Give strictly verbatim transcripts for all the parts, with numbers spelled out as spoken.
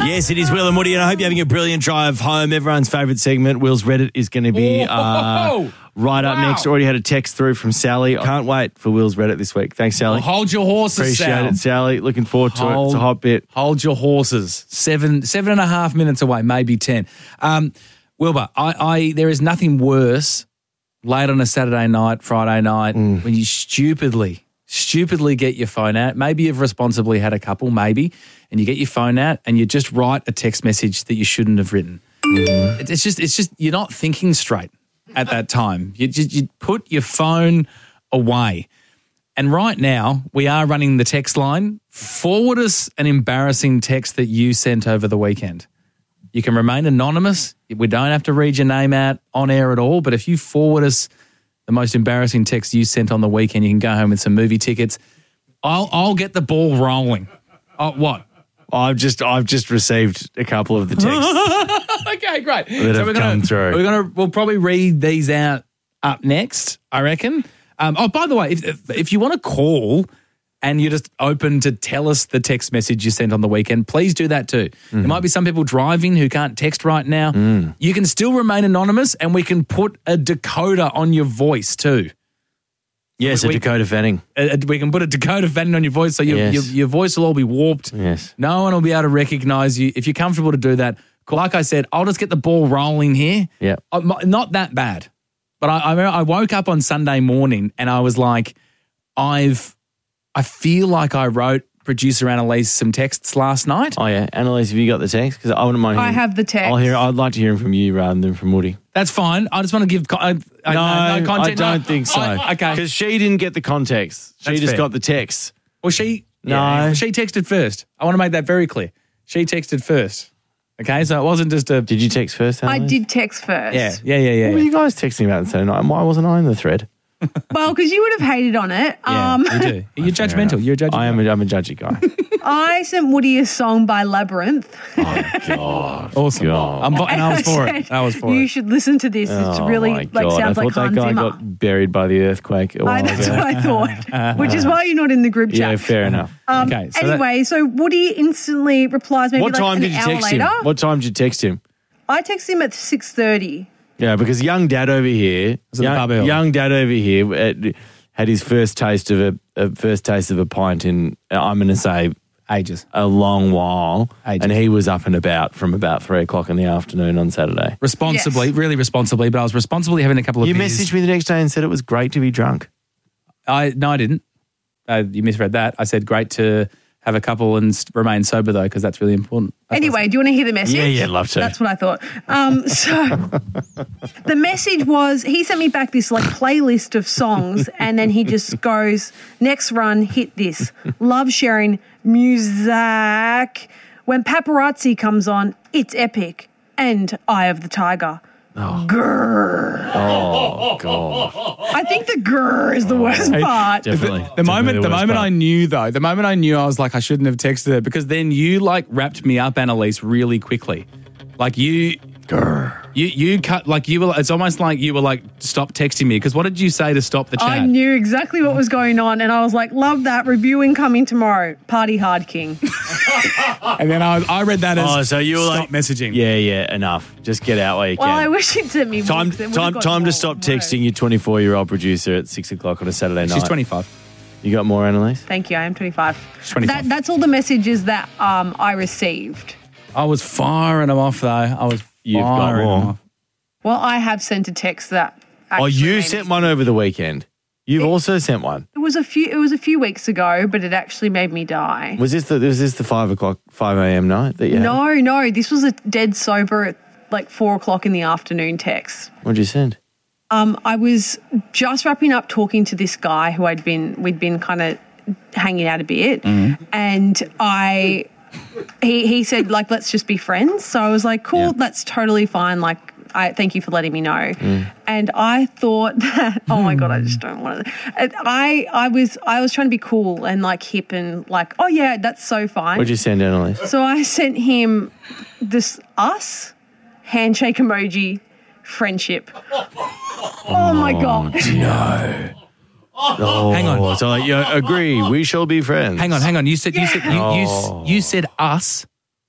Yes, it is Will and Woody, and I hope you're having a brilliant drive home. Everyone's favourite segment, Will's Reddit, is going to be uh, right up Wow. next. Already had a text through from Sally. Can't wait for Will's Reddit this week. Thanks, Sally. Well, hold your horses, Appreciate Sal. it, Sally. Looking forward to it. Hold- It's a hot bit. Hold your horses. Seven, seven and a half minutes away, maybe ten. Um, Wilbur, I, I, there is nothing worse late on a Saturday night, Friday night, Mm. when you stupidly, stupidly get your phone out. Maybe you've responsibly had a couple, maybe, and you get your phone out and you just write a text message that you shouldn't have written. Mm-hmm. It- It's just, it's just, you're not thinking straight at that time. You just, you put your phone away. And right now, we are running the text line. Forward us an embarrassing text that you sent over the weekend. You can remain anonymous. We don't have to read your name out on air at all. But if you forward us the most embarrassing text you sent on the weekend, you can go home with some movie tickets. I'll I'll get the ball rolling. Oh, what? I've just I've just received a couple of the texts. Okay, great. That have we're come gonna, through. We're gonna we'll probably read these out up next, I reckon. Um, oh, by the way, if if, if you want to call and you're just open to tell us the text message you sent on the weekend, please do that too. Mm. There might be some people driving who can't text right now. You can still remain anonymous, and we can put a decoder on your voice too. Yes, a We- Dakota Fanning. Uh, uh, we can put a decoder fanning on your voice, so your, Yes. your your voice will all be warped. Yes. No one will be able to recognise you. If you're comfortable to do that, like I said, I'll just get the ball rolling here. Yeah. Uh, m- Not that bad. But I, I, remember I woke up on Sunday morning and I was like, I've, I feel like I wrote producer Annalise some texts last night. Oh, yeah. Annalise, have you got the text? Because I wouldn't mind I hearing- have the text. I'll hear, I'd like to hear him from you rather than from Woody. That's fine. I just want to give co- uh, uh, No, no, context. I don't No, think so. I- okay. Because she didn't get the context. She That's just fair. got the text. Well, she, No. yeah, she texted first. I want to make that very clear. She texted first. Okay, so it wasn't just a. Did you text first, I Annalise? did text first. Yeah, yeah, yeah, yeah. What were yeah. you guys texting about on Saturday night? And why wasn't I in the thread? Well, because you would have hated on it. Yeah, Um, you do. You're judgmental. You're a judgmental. I am a, I'm a judgy guy. I sent Woody a song by Labyrinth. God. Awesome. God. I'm, and I was for it. said, I was for you it. should listen to this. It's Oh, really my like God. sounds I like thought Hans that guy Zimmer. got buried by the earthquake a while I, that's ago. what I thought, which is why you're not in the group chat. Yeah, fair enough. Um, Okay, so that- anyway, so Woody instantly replies maybe What like time an did you hour text later. him? What time did you text him? I texted him at six thirty. Yeah, because young dad over here, Was it the young, pub early? young dad over here uh, had his first taste of a, a first taste of a pint in, uh, I'm going to say, Ages. a long while, Ages. and he was up and about from about three o'clock in the afternoon on Saturday. Responsibly, Yes. really responsibly, but I was responsibly having a couple of You beers. messaged me the next day and said it was great to be drunk. I no, I didn't. Uh, you misread that. I said great to have a couple and s- remain sober though, because that's really important. That's Anyway, do you want to hear the message? Yeah, yeah, love to. That's what I thought. Um, so the message was he sent me back this like playlist of songs, and then he just goes, "Next run, hit this. Love sharing music. When paparazzi comes on, it's epic. And Eye of the Tiger." Grrr. Oh, God. I think the grrr is the worst part. Definitely. The moment, the worst moment part. I knew though, the moment I knew, I was like, I shouldn't have texted her because then you like wrapped me up, Annalise, really quickly. Like you, you, you cut like you were. It's almost like you were like, stop texting me because what did you say to stop the chat? I knew exactly what was going on, and I was like, "Love that reviewing coming tomorrow. Party hard, King." and then I, I read that as Oh, so you were stop like messaging. Yeah, yeah, enough. Just get out while you Well, can. I wish he'd sent me more, Time, 'cause it would've time, got time to more stop work. texting your twenty-four-year-old producer at six o'clock on a Saturday night. She's twenty-five. You got more, Annalise? Thank you. I am twenty-five. She's twenty-five. That, that's all the messages that um, I received. I was firing them off though. I was You've got firing more. them off. Well, I have sent a text that. Oh, actually you made sent me- one over the weekend. You've also sent one. It was a few. It was a few weeks ago, but it actually made me die. Was this the was this the five o'clock, five a.m. night that you had? No, no. This was a dead sober at like four o'clock in the afternoon text. What'd you send? Um, I was just wrapping up talking to this guy who I'd been we'd been kind of hanging out a bit, and I he he said like let's just be friends. So I was like, cool, Yeah. that's totally fine. Like, I thank you for letting me know. And I thought that oh my god, I just don't want to. I I was I was trying to be cool and like hip and like oh yeah, that's so fine. What'd you send, Annalise? So I sent him this us handshake emoji friendship. Oh my god. No. Oh, Hang on. So like, you agree, we shall be friends. Hang on, hang on. You said you said you, you, Oh. you said us,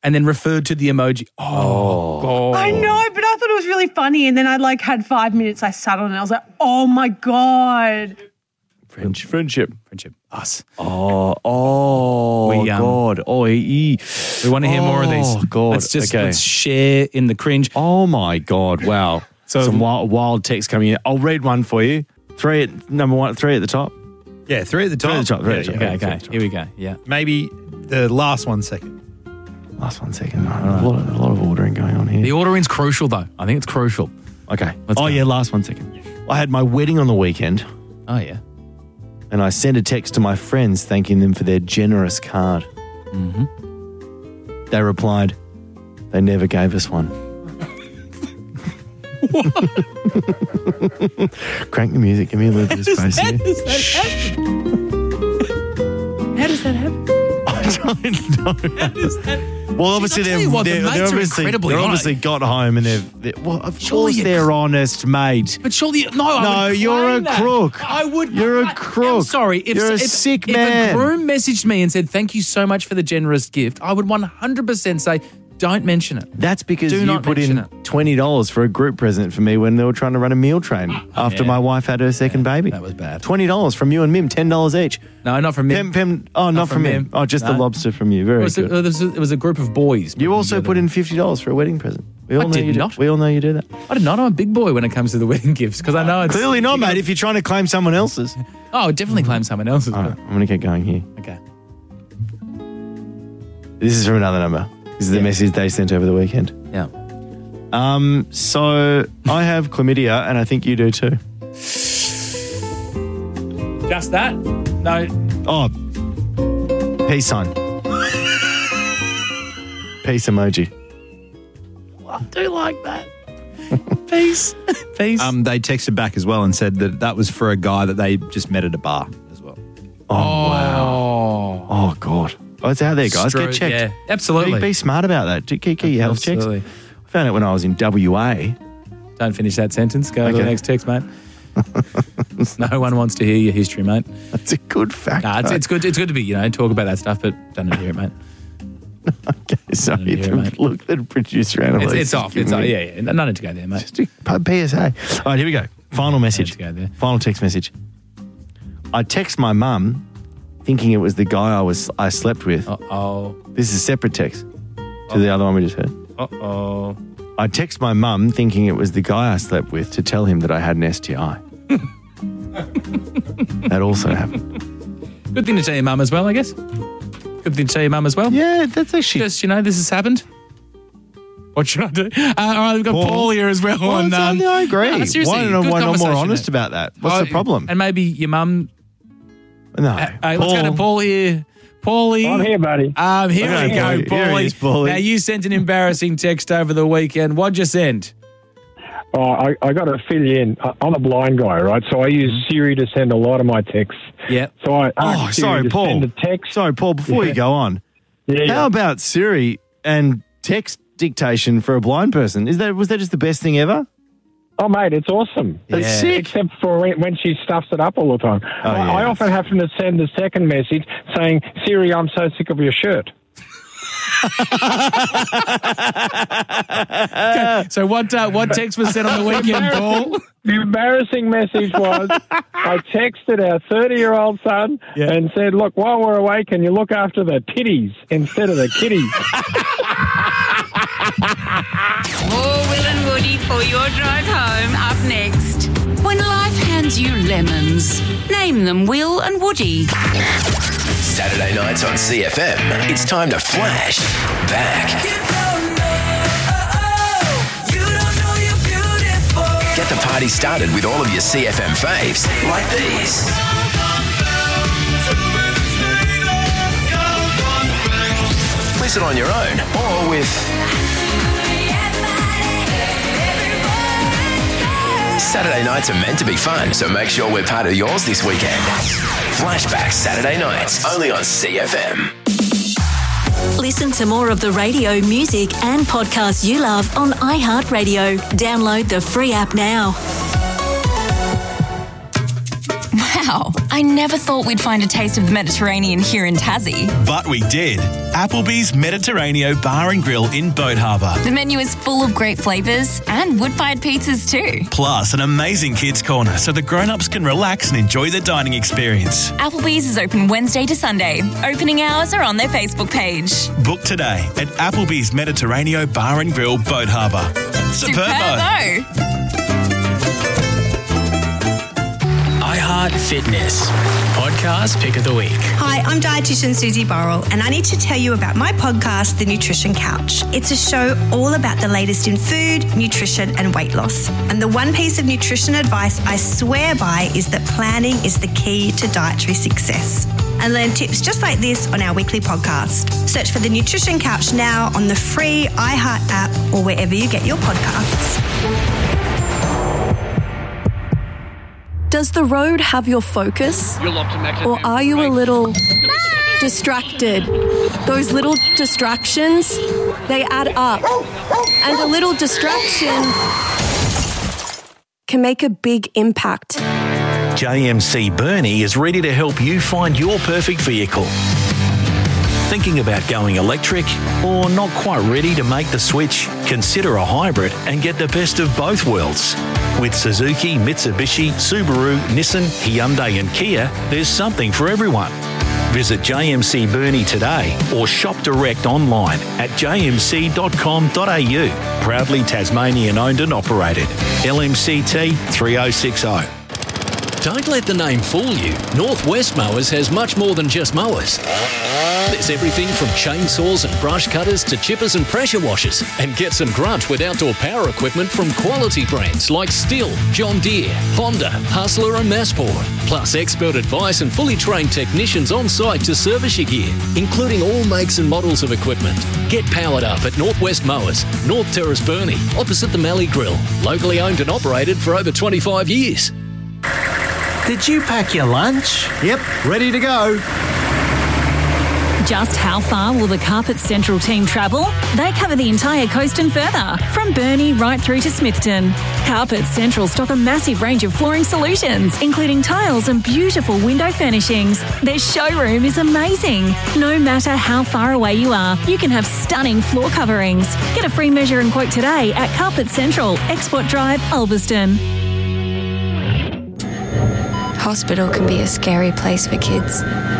and then referred to the emoji. Oh, God. I know, but I thought it was really funny. And then I like had five minutes. I sat on it. And I was like, oh my God. Friendship. Friendship. Friendship. Us. Oh, oh, We, um, God. Oh, e- We want to hear more of these. Oh, God. Let's just Okay. let's share in the cringe. Oh, my God. Wow. So- Some wild, wild text coming in. I'll read one for you. Three at number one, three at the top. Yeah, three at the top. Three at the top. Three at the top. Okay, Yeah, okay. Here we go. Yeah. Maybe the last one second. Last one second. A, lot of, a lot of ordering going on here. The ordering's crucial, though. I think it's crucial. Okay. Let's oh, go. yeah, last one second. I had my wedding on the weekend Oh, yeah. and I sent a text to my friends thanking them for their generous card. Mm-hmm. They replied, they never gave us one. Crank the music. Give me a little bit of space here. How does that happen? I don't know. How does that Well, obviously I'll tell they've, you what, the they're, mates they're are obviously, incredibly they're honest. obviously got home and they've, they well, of Surely course you- they're honest, mate. But surely, no, I No, would you're claim a that. crook. I would. You're a I- crook. I'm sorry. If, You're a if, sick if man. a groom messaged me and said, thank you so much for the generous gift, I would one hundred percent say, don't mention it. That's because Do you not put in mention twenty dollars for a group present for me when they were trying to run a meal train after Yeah. my wife had her second baby. that was bad. twenty dollars from you and Mim, ten dollars each. No, not from me. Pem, Pem, oh, not, from, from Mim. Mim. Oh, just the No. lobster from you. It Very was, a, good. it, was a, it was a group of boys. You also together. put in fifty dollars for a wedding present. We all I know did you do- not. We all know you do that. I did not. I'm a big boy when it comes to the wedding gifts because I know it's Clearly not, mate, if you're trying to claim someone else's. Oh, definitely claim someone else's. All right, I'm going to keep going here. Okay. This is from another number. This is the Yeah. message they sent over the weekend. Yeah. Um, so I have chlamydia, and I think you do too. Just that? No. Oh, peace sign. Peace emoji. I do like that. Peace. Peace. Um, they texted back as well and said that that was for a guy that they just met at a bar as well. Oh, wow. oh. Oh, God. Oh, it's out there, guys. Stro- Get checked. Yeah, absolutely. Be, be smart about that. Get, get your health checks. Absolutely. I found it when I was in W A. Don't finish that sentence. Go to Okay. the next text, mate. No one wants to hear your history, mate. That's a good fact. Nah, it's, mate. it's good. It's good to be, you know, talk about that stuff, but don't hear it, mate. Okay, sorry. Yeah, the mate. look that producer Annalise It's, it's is off. giving It's off. me. Yeah, yeah. None to go there, mate. Just a P S A. All right, here we go. Final message. to go there. Final text message. I text my mum thinking it was the guy I was I slept with. Uh oh. This is a separate text to the other one we just heard. Uh oh. I text my mum thinking it was the guy I slept with to tell him that I had an S T I. That also happened. Good thing to tell your mum as well, I guess. Good thing to tell your mum as well. Yeah, that's actually. Just, you know, this has happened. What should I do? Uh, all right, we've got Paul, Paul here as well. Well, on, it's- um, I agree. no, seriously, why not, good why not more conversation, honest mate. about that? What's Oh, the problem? And maybe your mum. no. Uh, hey, let's go to Paul here. Paulie. I'm here, buddy. Um, here Okay, we go, Paulie. Here he Paulie. is, Paulie. Now, you sent an embarrassing text over the weekend. What'd you send? Oh, I, I got to fill you in. I- I'm a blind guy, right? So I use Siri to send a lot of my texts. Yeah. So I Oh, asked Siri sorry, to Paul. send a text. Sorry, Paul, before Yeah. you go on, Yeah, yeah. how about Siri and text dictation for a blind person? Is that was that just the best thing ever? Oh, mate, it's awesome. That's It's- sick. Except for when, when she stuffs it up all the time. Oh, I, yeah. I often have to send a second message saying, Siri, I'm so sick of your shirt. So what uh, what text was sent on the weekend, Paul? The embarrassing message was I texted our thirty-year-old son Yeah. and said, look, while we're away, can you look after the titties instead of the kitties? More Will and Woody for your drive home up next. When life hands you lemons, name them Will and Woody. Saturday nights on C F M. It's time to flash back. Get the party started with all of your C F M faves, like these. Listen on your own or with Saturday nights are meant to be fun, so make sure we're part of yours this weekend. Flashback Saturday nights, only on C F M. Listen to more of the radio, music and podcasts you love on iHeartRadio. Download the free app now. Wow, I never thought we'd find a taste of the Mediterranean here in Tassie. But we did. Applebee's Mediterraneo Bar and Grill in Boat Harbour. The menu is full of great flavours and wood-fired pizzas too. Plus an amazing kids' corner so the grown-ups can relax and enjoy the dining experience. Applebee's is open Wednesday to Sunday. Opening hours are on their Facebook page. Book today at Applebee's Mediterraneo Bar and Grill, Boat Harbour. Superbo! iHeart Fitness podcast pick of the week. Hi, I'm dietitian Susie Burrell, and I need to tell you about my podcast, The Nutrition Couch. It's a show all about the latest in food, nutrition, and weight loss. And the one piece of nutrition advice I swear by is that planning is the key to dietary success. And learn tips just like this on our weekly podcast. Search for The Nutrition Couch now on the free iHeart app or wherever you get your podcasts. Does the road have your focus? Or are you a little distracted? Those little distractions, they add up. And a little distraction can make a big impact. J M C Burnie is ready to help you find your perfect vehicle. Thinking about going electric or not quite ready to make the switch? Consider a hybrid and get the best of both worlds. With Suzuki, Mitsubishi, Subaru, Nissan, Hyundai and Kia, there's something for everyone. Visit J M C Burnie today or shop direct online at j m c dot com dot a u. Proudly Tasmanian owned and operated. L M C T three oh six oh. Don't let the name fool you. Northwest Mowers has much more than just mowers. There's everything from chainsaws and brush cutters to chippers and pressure washers. And get some grunt with outdoor power equipment from quality brands like Stihl, John Deere, Honda, Hustler and Massport. Plus expert advice and fully trained technicians on site to service your gear, including all makes and models of equipment. Get powered up at Northwest Mowers, North Terrace Burnie, opposite the Mallee Grill. Locally owned and operated for over twenty-five years. Did you pack your lunch? Yep, ready to go. Just how far will the Carpet Central team travel? They cover the entire coast and further, from Burnie right through to Smithton. Carpet Central stock a massive range of flooring solutions, including tiles and beautiful window furnishings. Their showroom is amazing. No matter how far away you are, you can have stunning floor coverings. Get a free measure and quote today at Carpet Central, Export Drive, Ulverston. Hospital can be a scary place for kids.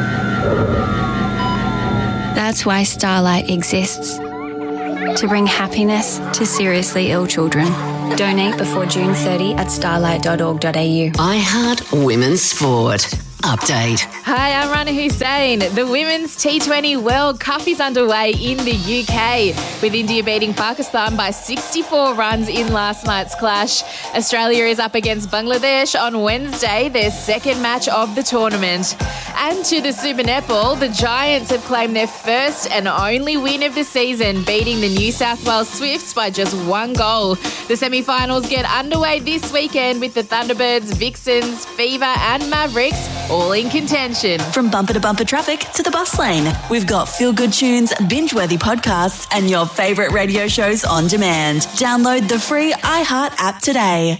That's why Starlight exists. To bring happiness to seriously ill children. Donate before June thirtieth at starlight dot org dot a u. iHeart Women's Sport. Update. Hi, I'm Rana Hussain. The Women's T twenty World Cup is underway in the U K, with India beating Pakistan by sixty-four runs in last night's clash. Australia is up against Bangladesh on Wednesday, their second match of the tournament. And to the Super Netball, the Giants have claimed their first and only win of the season, beating the New South Wales Swifts by just one goal. The semi-finals get underway this weekend with the Thunderbirds, Vixens, Fever and Mavericks all in contention. From bumper to bumper traffic to the bus lane, we've got feel-good tunes, binge-worthy podcasts and your favourite radio shows on demand. Download the free iHeart app today.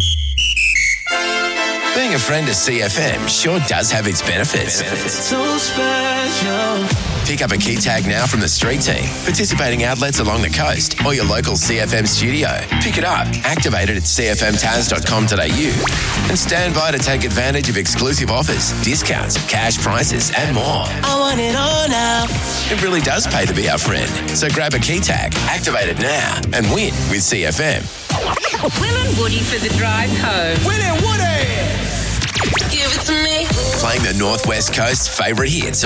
Being a friend of C F M sure does have its benefits. benefits. So special. Pick up a key tag now from the street team, participating outlets along the coast, or your local C F M studio. Pick it up, activate it at c f m taz dot com dot a u, and stand by to take advantage of exclusive offers, discounts, cash prizes, and more. I want it all now. It really does pay to be our friend. So grab a key tag, activate it now, and win with C F M. Will and Woody for the drive home. Will and Woody! Give it to me. Playing the Northwest Coast's favourite hits